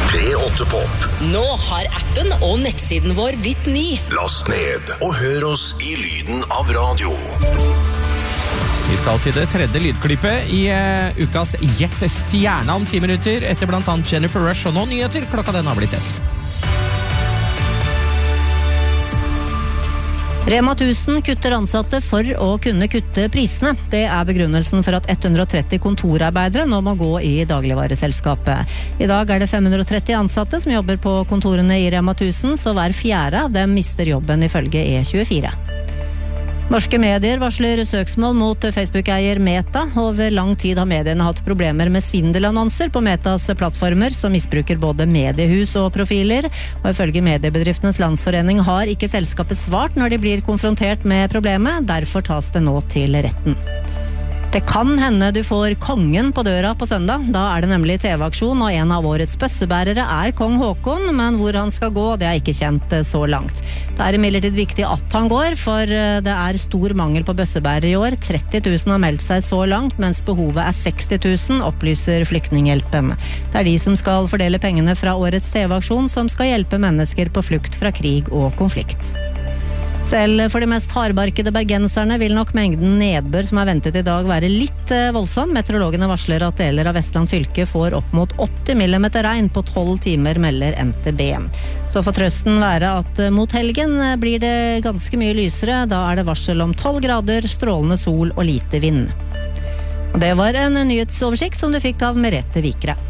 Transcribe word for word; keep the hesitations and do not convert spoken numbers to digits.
P åtte Pop. Nå har appen og nettsiden vår blitt ny. Last ned og hør oss i lyden av radio. Vi skal til det tredje lydklippet i uh, ukas Gjett stjerna om ti minutter, etter blant annet Jennifer Rush og nå nyheter. Klokka den har blitt ett. Rema tusen kutter ansatte for å kunne kutte prisene. Det er begrunnelsen for at ett hundre og tretti kontorarbeidere nå må gå i dagligvareselskapet. I dag er det fem hundre og tretti ansatte som jobber på kontorene i Rema tusen, så hver fjerde av dem mister jobben ifølge E tjuefire. Norske medier varsler søksmål mot Facebook-eier Meta. Over lang tid har mediene hatt problemer med svindelannonser på Metas plattformer som misbruker både mediehus og profiler. Og ifølge Mediebedriftenes Landsforening har ikke selskapet svart når de blir konfrontert med problemet. Derfor tas det nå til retten. Det kan hende du får kongen på døra på søndag. Da er det nemlig T V-aksjon, og en av årets bøssebærere er kong Håkon, men hvor han skal gå, det er ikke kjent så langt. Det er imidlertid viktig at han går, for det er stor mangel på bøssebærere i år. tretti tusen har meldt seg så langt, mens behovet er seksti tusen, opplyser Flyktninghjelpen. Det er de som skal fordele pengene fra årets T V-aksjon, som skal hjelpe mennesker på flukt fra krig og konflikt. Selv for de mest hardbarkede bergenserne vil nok mengden nedbør som er ventet i dag være litt voldsom. Meteorologene varsler at deler av Vestland fylke får opp mot åtti millimeter regn på tolv timer, melder N T B. Så får trøsten være at mot helgen blir det ganske mye lysere. Da er det varsel om tolv grader, strålende sol og lite vind. Og det var en nyhetsoversikt som du fikk av Merete Vikre.